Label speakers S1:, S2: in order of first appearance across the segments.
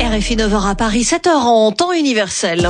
S1: RFI 9h à Paris, 7h en temps universel.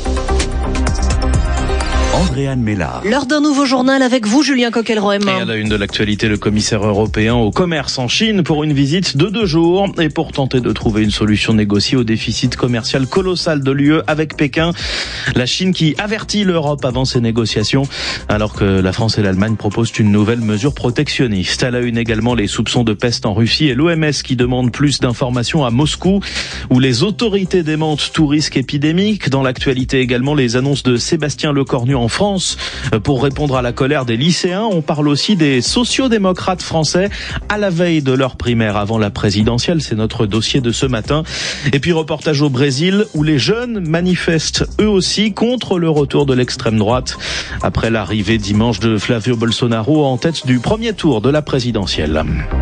S2: Andréane Mélard.
S1: L'heure d'un nouveau journal avec vous, Julien Coquelroem.
S3: Et à la une de l'actualité, le commissaire européen au commerce en Chine pour une visite de 2 jours et pour tenter de trouver une solution négociée au déficit commercial colossal de l'UE avec Pékin. La Chine qui avertit l'Europe avant ces négociations, alors que la France et l'Allemagne proposent une nouvelle mesure protectionniste. À la une également, les soupçons de peste en Russie et l'OMS qui demande plus d'informations à Moscou, où les autorités démentent tout risque épidémique. Dans l'actualité également, les annonces de Sébastien Lecornu en France pour répondre à la colère des lycéens. On parle aussi des sociodémocrates français à la veille de leur primaire avant la présidentielle. C'est notre dossier de ce matin. Et puis reportage au Brésil où les jeunes manifestent eux aussi contre le retour de l'extrême droite après l'arrivée dimanche de Flavio Bolsonaro en tête du premier tour de la présidentielle.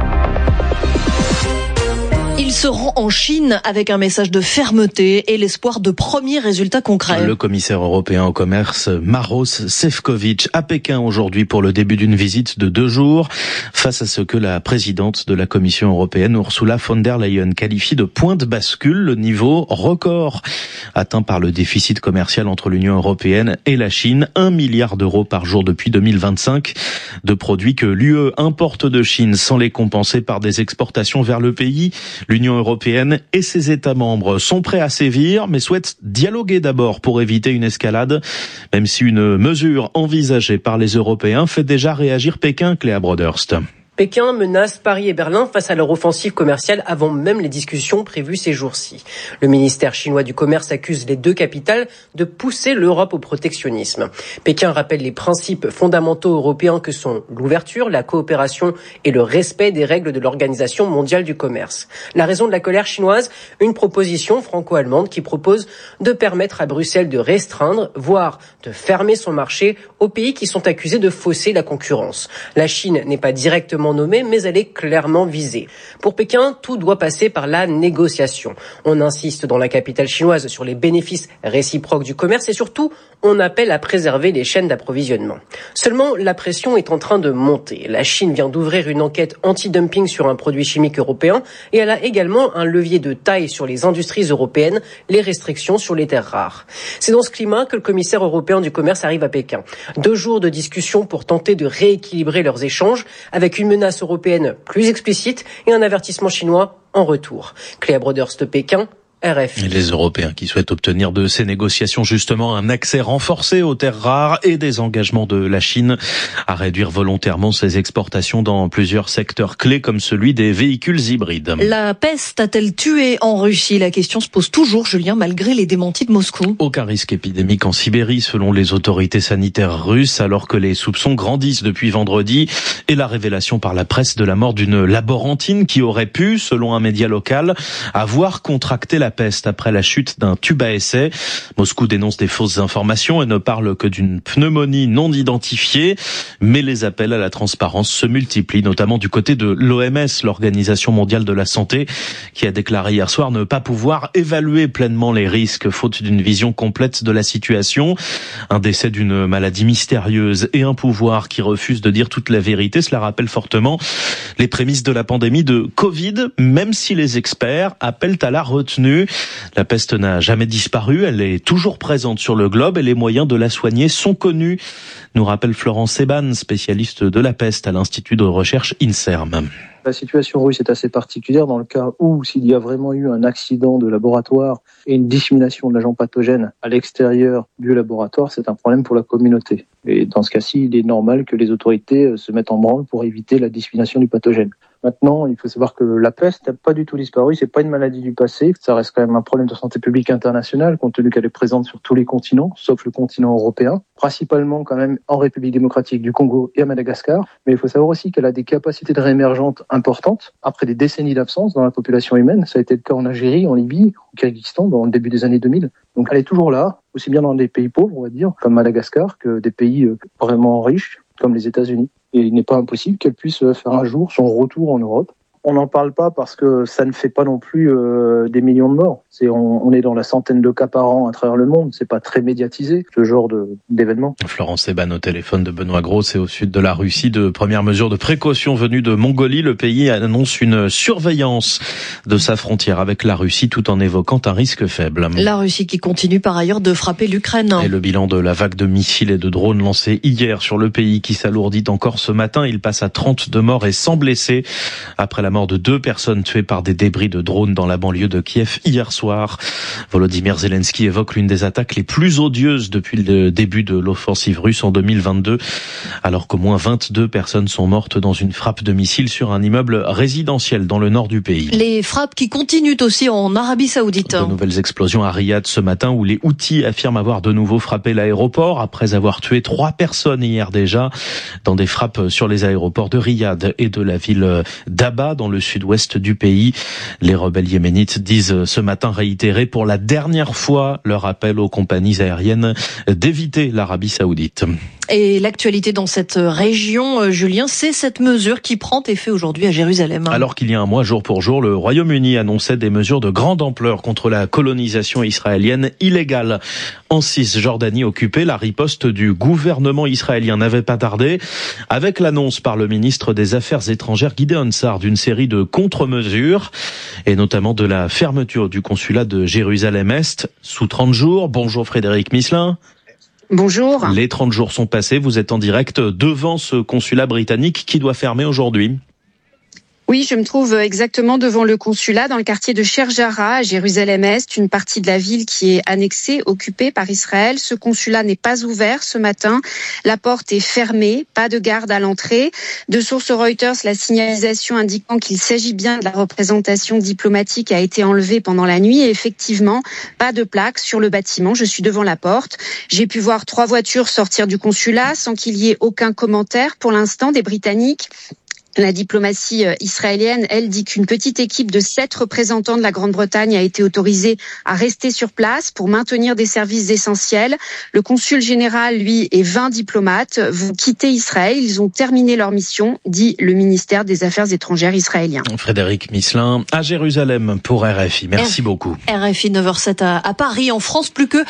S1: Il se rend en Chine avec un message de fermeté et l'espoir de premiers résultats concrets.
S3: Le commissaire européen au commerce, Maroš Šefčovič, à Pékin aujourd'hui pour le début d'une visite de 2 jours, face à ce que la présidente de la Commission européenne, Ursula von der Leyen, qualifie de point de bascule, le niveau record atteint par le déficit commercial entre l'Union européenne et la Chine, 1 milliard d'euros par jour depuis 2025, de produits que l'UE importe de Chine sans les compenser par des exportations vers le pays. L'Union européenne et ses États membres sont prêts à sévir, mais souhaitent dialoguer d'abord pour éviter une escalade, même si une mesure envisagée par les Européens fait déjà réagir Pékin, Cléa Broderst.
S4: Pékin menace Paris et Berlin face à leur offensive commerciale avant même les discussions prévues ces jours-ci. Le ministère chinois du commerce accuse les 2 capitales de pousser l'Europe au protectionnisme. Pékin rappelle les principes fondamentaux européens que sont l'ouverture, la coopération et le respect des règles de l'Organisation mondiale du commerce. La raison de la colère chinoise, une proposition franco-allemande qui propose de permettre à Bruxelles de restreindre, voire de fermer son marché aux pays qui sont accusés de fausser la concurrence. La Chine n'est pas directement nommée, mais elle est clairement visée. Pour Pékin, tout doit passer par la négociation. On insiste dans la capitale chinoise sur les bénéfices réciproques du commerce et surtout, on appelle à préserver les chaînes d'approvisionnement. Seulement, la pression est en train de monter. La Chine vient d'ouvrir une enquête anti-dumping sur un produit chimique européen et elle a également un levier de taille sur les industries européennes, les restrictions sur les terres rares. C'est dans ce climat que le commissaire européen du commerce arrive à Pékin. 2 jours de discussion pour tenter de rééquilibrer leurs échanges avec une menace européenne plus explicite et un avertissement chinois en retour. Cléa Broderst, Pékin, RFI.
S3: Et les Européens qui souhaitent obtenir de ces négociations justement un accès renforcé aux terres rares et des engagements de la Chine à réduire volontairement ses exportations dans plusieurs secteurs clés comme celui des véhicules hybrides.
S1: La peste a-t-elle tué en Russie? La question se pose toujours, Julien, malgré les démentis de Moscou.
S3: Aucun risque épidémique en Sibérie selon les autorités sanitaires russes alors que les soupçons grandissent depuis vendredi et la révélation par la presse de la mort d'une laborantine qui aurait pu, selon un média local, avoir contracté la peste après la chute d'un tube à essai. Moscou dénonce des fausses informations et ne parle que d'une pneumonie non identifiée, mais les appels à la transparence se multiplient, notamment du côté de l'OMS, l'Organisation mondiale de la santé, qui a déclaré hier soir ne pas pouvoir évaluer pleinement les risques, faute d'une vision complète de la situation. Un décès d'une maladie mystérieuse et un pouvoir qui refuse de dire toute la vérité, cela rappelle fortement les prémices de la pandémie de Covid, même si les experts appellent à la retenue. La peste n'a jamais disparu, elle est toujours présente sur le globe et les moyens de la soigner sont connus, nous rappelle Florent Seban, spécialiste de la peste à l'Institut de recherche INSERM.
S5: La situation russe est assez particulière dans le cas où, s'il y a vraiment eu un accident de laboratoire et une dissémination de l'agent pathogène à l'extérieur du laboratoire, c'est un problème pour la communauté. Et dans ce cas-ci, il est normal que les autorités se mettent en branle pour éviter la dissémination du pathogène. Maintenant, il faut savoir que la peste n'a pas du tout disparu, c'est pas une maladie du passé, ça reste quand même un problème de santé publique internationale, compte tenu qu'elle est présente sur tous les continents, sauf le continent européen, principalement quand même en République démocratique du Congo et à Madagascar, mais il faut savoir aussi qu'elle a des capacités de réémergente importantes, après des décennies d'absence dans la population humaine, ça a été le cas en Algérie, en Libye, au Kyrgyzstan, dans le début des années 2000, donc elle est toujours là, aussi bien dans des pays pauvres, on va dire, comme Madagascar, que des pays vraiment riches, comme les États-Unis. Et il n'est pas impossible qu'elle puisse faire un jour son retour en Europe. On n'en parle pas parce que ça ne fait pas non plus des millions de morts. On est dans la centaine de cas par an à travers le monde. C'est pas très médiatisé, ce genre d'événement.
S3: Florence Eban au téléphone de Benoît Gros. C'est au sud de la Russie. De premières mesures de précaution venues de Mongolie. Le pays annonce une surveillance de sa frontière avec la Russie tout en évoquant un risque faible.
S1: La Russie qui continue par ailleurs de frapper l'Ukraine.
S3: Et le bilan de la vague de missiles et de drones lancés hier sur le pays qui s'alourdit encore ce matin. Il passe à 32 morts et 100 blessés après la mort de 2 personnes tuées par des débris de drones dans la banlieue de Kiev hier soir. Volodymyr Zelensky évoque l'une des attaques les plus odieuses depuis le début de l'offensive russe en 2022, alors qu'au moins 22 personnes sont mortes dans une frappe de missile sur un immeuble résidentiel dans le nord du pays.
S1: Les frappes qui continuent aussi en Arabie Saoudite.
S3: De nouvelles explosions à Riyad ce matin où les Houthis affirment avoir de nouveau frappé l'aéroport après avoir tué 3 personnes hier déjà dans des frappes sur les aéroports de Riyad et de la ville d'Abba dans le sud-ouest du pays. Les rebelles yéménites disent ce matin réitérer pour la dernière fois leur appel aux compagnies aériennes d'éviter l'Arabie Saoudite.
S1: Et l'actualité dans cette région, Julien, c'est cette mesure qui prend effet aujourd'hui à Jérusalem.
S3: Alors qu'il y a un mois, jour pour jour, le Royaume-Uni annonçait des mesures de grande ampleur contre la colonisation israélienne illégale en Cisjordanie occupée. La riposte du gouvernement israélien n'avait pas tardé, avec l'annonce par le ministre des Affaires étrangères Gideon Sa'ar d'une série de contre-mesures, et notamment de la fermeture du consulat de Jérusalem-Est sous 30 jours. Bonjour Frédéric Misselin.
S6: Bonjour.
S3: Les 30 jours sont passés, vous êtes en direct devant ce consulat britannique qui doit fermer aujourd'hui.
S6: Oui, je me trouve exactement devant le consulat dans le quartier de Sheikh Jarrah à Jérusalem-Est, une partie de la ville qui est annexée, occupée par Israël. Ce consulat n'est pas ouvert ce matin. La porte est fermée, pas de garde à l'entrée. De sources Reuters, la signalisation indiquant qu'il s'agit bien de la représentation diplomatique a été enlevée pendant la nuit. Et effectivement, pas de plaque sur le bâtiment. Je suis devant la porte. J'ai pu voir 3 voitures sortir du consulat sans qu'il y ait aucun commentaire pour l'instant des Britanniques. La diplomatie israélienne, elle, dit qu'une petite équipe de 7 représentants de la Grande-Bretagne a été autorisée à rester sur place pour maintenir des services essentiels. Le consul général, lui, et 20 diplomates vont quitter Israël. Ils ont terminé leur mission, dit le ministère des Affaires étrangères israélien.
S3: Frédéric Misselin, à Jérusalem pour RFI. Merci beaucoup.
S1: RFI 9h07 à Paris. En France, plus que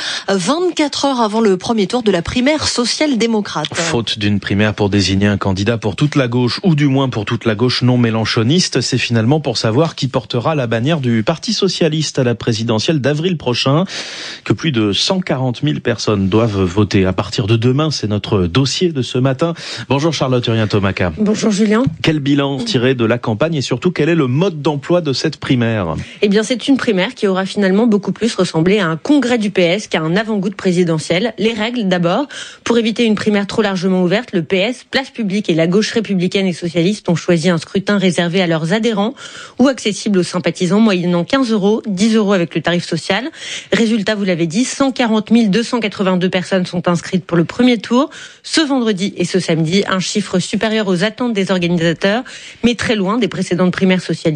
S1: 24 heures avant le premier tour de la primaire social-démocrate.
S3: Faute d'une primaire pour désigner un candidat pour toute la gauche, ou du moins pour toute la gauche non mélenchoniste, c'est finalement pour savoir qui portera la bannière du Parti socialiste à la présidentielle d'avril prochain que plus de 140 000 personnes doivent voter. À partir de demain, c'est notre dossier de ce matin. Bonjour Charlotte Urien-Thomaca.
S7: Bonjour Julien.
S3: Quel bilan tiré de la campagne et surtout quel est le mode d'emploi de cette primaire ?
S7: Eh bien c'est une primaire qui aura finalement beaucoup plus ressemblé à un congrès du PS qu'à un avant-goût de présidentiel. Les règles d'abord, pour éviter une primaire trop largement ouverte, le PS, Place Publique et la gauche républicaine et socialiste ont choisi un scrutin réservé à leurs adhérents ou accessible aux sympathisants moyennant 15 €, 10 € avec le tarif social. Résultat, vous l'avez dit, 140 282 personnes sont inscrites pour le premier tour. Ce vendredi et ce samedi, un chiffre supérieur aux attentes des organisateurs, mais très loin des précédentes primaires socialistes.